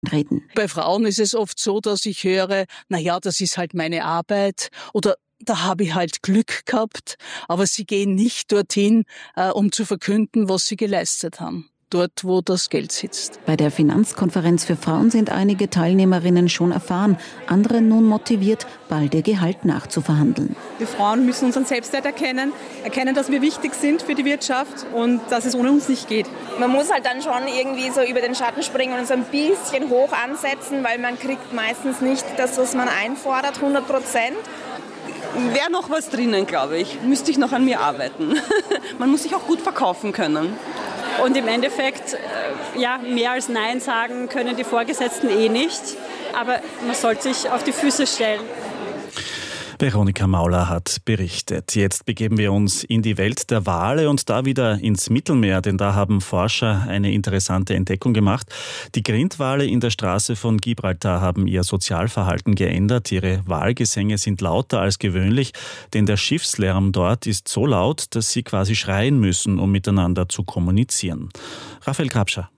reden. Bei Frauen ist es oft so, dass ich höre, das ist halt meine Arbeit oder da habe ich halt Glück gehabt, aber sie gehen nicht dorthin, um zu verkünden, was sie geleistet haben. Dort, wo das Geld sitzt. Bei der Finanzkonferenz für Frauen sind einige Teilnehmerinnen schon erfahren, andere nun motiviert, bald ihr Gehalt nachzuverhandeln. Wir Frauen müssen unseren Selbstwert erkennen, dass wir wichtig sind für die Wirtschaft und dass es ohne uns nicht geht. Man muss halt dann schon irgendwie so über den Schatten springen und so ein bisschen hoch ansetzen, weil man kriegt meistens nicht das, was man einfordert, 100%. Wäre noch was drinnen, glaube ich. Müsste ich noch an mir arbeiten. Man muss sich auch gut verkaufen können. Und im Endeffekt, mehr als Nein sagen können die Vorgesetzten nicht. Aber man sollte sich auf die Füße stellen. Veronika Mauler hat berichtet. Jetzt begeben wir uns in die Welt der Wale und da wieder ins Mittelmeer, denn da haben Forscher eine interessante Entdeckung gemacht. Die Grindwale in der Straße von Gibraltar haben ihr Sozialverhalten geändert. Ihre Walgesänge sind lauter als gewöhnlich, denn der Schiffslärm dort ist so laut, dass sie quasi schreien müssen, um miteinander zu kommunizieren. Raphael Grabscher.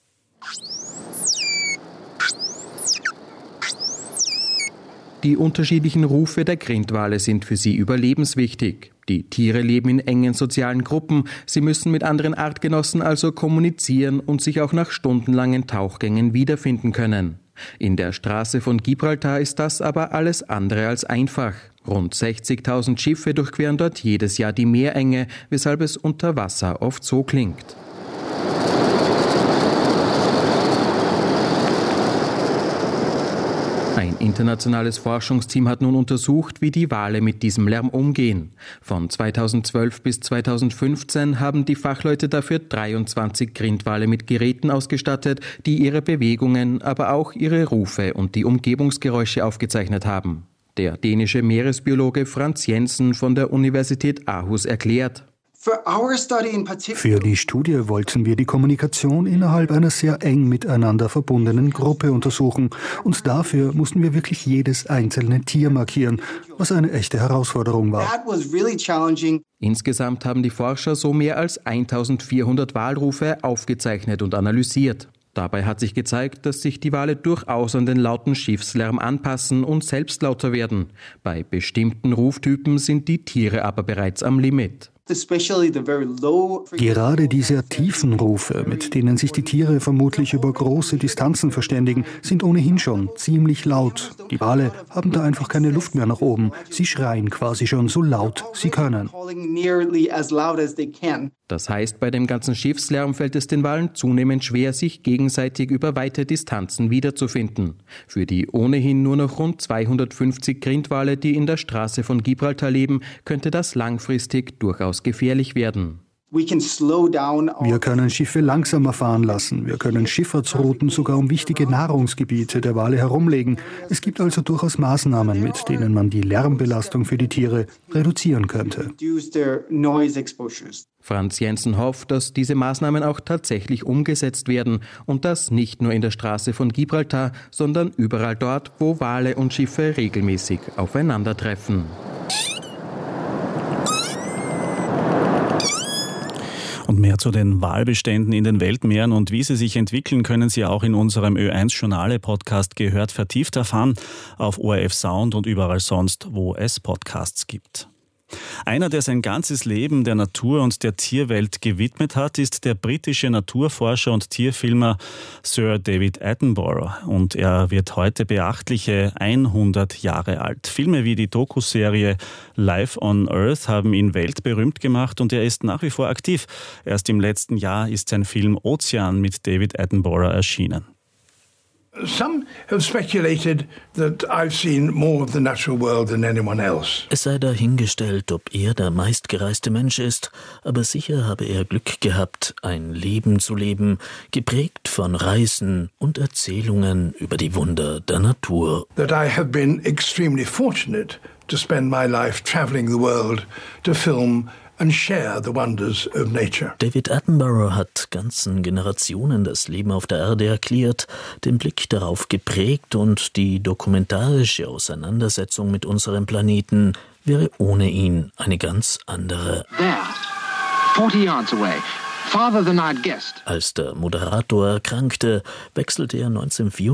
Die unterschiedlichen Rufe der Grindwale sind für sie überlebenswichtig. Die Tiere leben in engen sozialen Gruppen, sie müssen mit anderen Artgenossen also kommunizieren und sich auch nach stundenlangen Tauchgängen wiederfinden können. In der Straße von Gibraltar ist das aber alles andere als einfach. Rund 60.000 Schiffe durchqueren dort jedes Jahr die Meerenge, weshalb es unter Wasser oft so klingt. Ein internationales Forschungsteam hat nun untersucht, wie die Wale mit diesem Lärm umgehen. Von 2012 bis 2015 haben die Fachleute dafür 23 Grindwale mit Geräten ausgestattet, die ihre Bewegungen, aber auch ihre Rufe und die Umgebungsgeräusche aufgezeichnet haben. Der dänische Meeresbiologe Frans Jensen von der Universität Aarhus erklärt: Für die Studie wollten wir die Kommunikation innerhalb einer sehr eng miteinander verbundenen Gruppe untersuchen. Und dafür mussten wir wirklich jedes einzelne Tier markieren, was eine echte Herausforderung war. Insgesamt haben die Forscher so mehr als 1400 Walrufe aufgezeichnet und analysiert. Dabei hat sich gezeigt, dass sich die Wale durchaus an den lauten Schiffslärm anpassen und selbst lauter werden. Bei bestimmten Ruftypen sind die Tiere aber bereits am Limit. Gerade die sehr tiefen Rufe, mit denen sich die Tiere vermutlich über große Distanzen verständigen, sind ohnehin schon ziemlich laut. Die Wale haben da einfach keine Luft mehr nach oben. Sie schreien quasi schon so laut sie können. Das heißt, bei dem ganzen Schiffslärm fällt es den Walen zunehmend schwer, sich gegenseitig über weite Distanzen wiederzufinden. Für die ohnehin nur noch rund 250 Grindwale, die in der Straße von Gibraltar leben, könnte das langfristig durchaus gefährlich werden. Wir können Schiffe langsamer fahren lassen. Wir können Schifffahrtsrouten sogar um wichtige Nahrungsgebiete der Wale herumlegen. Es gibt also durchaus Maßnahmen, mit denen man die Lärmbelastung für die Tiere reduzieren könnte. Frans Jensen hofft, dass diese Maßnahmen auch tatsächlich umgesetzt werden und das nicht nur in der Straße von Gibraltar, sondern überall dort, wo Wale und Schiffe regelmäßig aufeinandertreffen. Und mehr zu den Walbeständen in den Weltmeeren und wie sie sich entwickeln, können Sie auch in unserem Ö1-Journale-Podcast gehört vertieft erfahren auf ORF Sound und überall sonst, wo es Podcasts gibt. Einer, der sein ganzes Leben der Natur und der Tierwelt gewidmet hat, ist der britische Naturforscher und Tierfilmer Sir David Attenborough. Und er wird heute beachtliche 100 Jahre alt. Filme wie die Dokuserie Life on Earth haben ihn weltberühmt gemacht und er ist nach wie vor aktiv. Erst im letzten Jahr ist sein Film Ozean mit David Attenborough erschienen. Some have speculated that I've seen more of the natural world than anyone else. Es sei dahingestellt, ob er der meistgereiste Mensch ist, aber sicher habe er Glück gehabt, ein Leben zu leben, geprägt von Reisen und Erzählungen über die Wunder der Natur. That I have been extremely fortunate to spend my life traveling the world to film and share the wonders of nature. David Attenborough hat ganzen Generationen das Leben auf der Erde erklärt, den Blick darauf geprägt und die dokumentarische Auseinandersetzung mit unserem Planeten wäre ohne ihn eine ganz andere. There, 40 yards away. Farther than I'd guessed. Als der Moderator erkrankte, wechselte er 1994